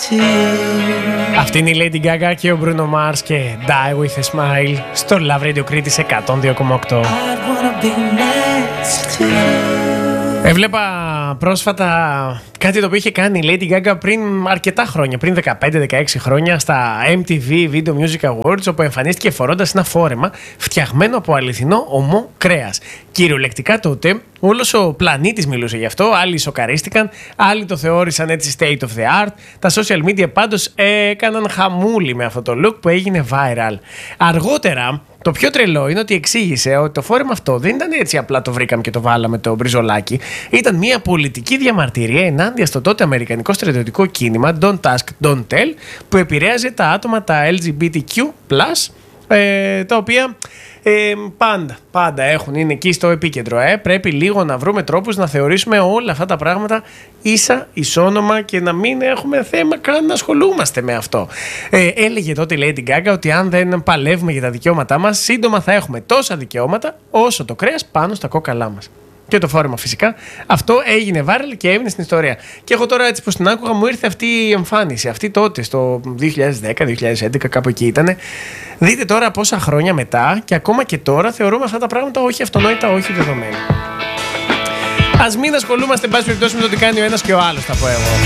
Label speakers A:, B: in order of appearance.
A: Αυτή είναι η Lady Gaga και ο Bruno Mars και Die With A Smile στο Love Radio Κρήτης 102,8. Έβλεπα πρόσφατα κάτι το οποίο είχε κάνει η Lady Gaga πριν αρκετά χρόνια, πριν 15-16 χρόνια στα MTV Video Music Awards, όπου εμφανίστηκε φορώντας ένα φόρεμα φτιαγμένο από αληθινό ομό κρέας. Κυριολεκτικά τότε όλος ο πλανήτης μιλούσε γι' αυτό, άλλοι σοκαρίστηκαν, άλλοι το θεώρησαν έτσι state of the art. Τα social media πάντως έκαναν χαμούλη με αυτό το look που έγινε viral. Αργότερα, το πιο τρελό είναι ότι εξήγησε ότι το φόρεμα αυτό δεν ήταν έτσι απλά το βρήκαμε και το βάλαμε το μπριζολάκι. Ήταν μια πολιτική διαμαρτυρία ενάντια στο τότε αμερικανικό στρατιωτικό κίνημα Don't Ask, Don't Tell, που επηρέαζε τα άτομα τα LGBTQ+, τα οποία πάντα είναι εκεί στο επίκεντρο. Πρέπει λίγο να βρούμε τρόπους να θεωρήσουμε όλα αυτά τα πράγματα ίσα, ισόνομα και να μην έχουμε θέμα καν να ασχολούμαστε με αυτό. Έλεγε τότε η Lady Gaga ότι αν δεν παλεύουμε για τα δικαιώματά μας, σύντομα θα έχουμε τόσα δικαιώματα όσο το κρέας πάνω στα κόκαλά μας. Και το φόρεμα φυσικά. Αυτό έγινε viral και έμεινε στην ιστορία. Και εγώ τώρα έτσι που την άκουγα μου ήρθε αυτή η εμφάνιση. Αυτή τότε στο 2010-2011 κάπου εκεί ήτανε. Δείτε τώρα πόσα χρόνια μετά και ακόμα και τώρα θεωρούμε αυτά τα πράγματα όχι αυτονόητα, όχι δεδομένα. Ας μην ασχολούμαστε εν πάση περιπτώσει με το τι κάνει ο ένας και ο άλλος, θα πω εγώ.